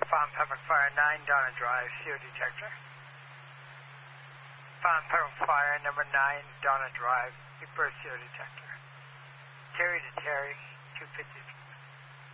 Found Public Fire 9, Donna Drive, CO detector. Found Public Fire number 9, Donna Drive, reverse CO detector. Terry to Terry, 250.